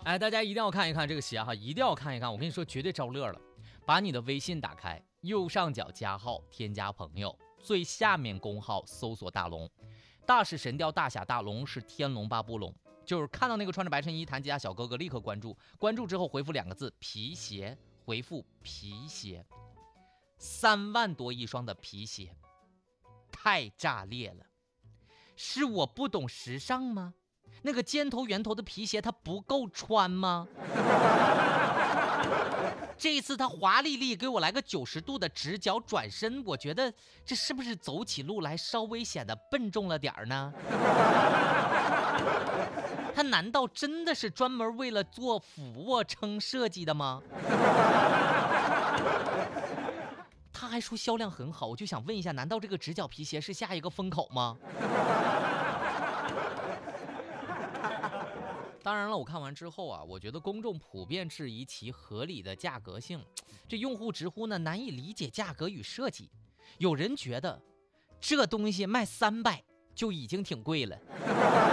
哎，大家一定要看一看这个鞋哈，一定要看一看。我跟你说，绝对招乐了。把你的微信打开，右上角加号，添加朋友，最下面公号搜索大龙。大是神雕大侠大龙，是天龙八部龙。就是看到那个穿着白衬衣弹吉他小哥哥，立刻关注。关注之后回复2个字皮鞋，回复皮鞋，3万多一双的皮鞋，太炸裂了！是我不懂时尚吗？那个尖头圆头的皮鞋它不够穿吗？这一次他华丽丽给我来个90度的直角转身，我觉得这是不是走起路来稍微显得笨重了点呢？他难道真的是专门为了做俯卧撑设计的吗？他还说销量很好，我就想问一下，难道这个直角皮鞋是下一个风口吗？当然了，我看完之后啊，我觉得公众普遍质疑其合理的价格性，这用户直呼呢难以理解价格与设计。有人觉得这东西卖300就已经挺贵了。